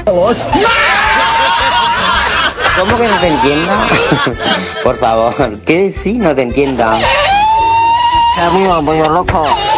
¿Cómo que no te entiendo? Por favor, ¿qué decís? No te entiendo. ¡Qué vivo, pollo loco!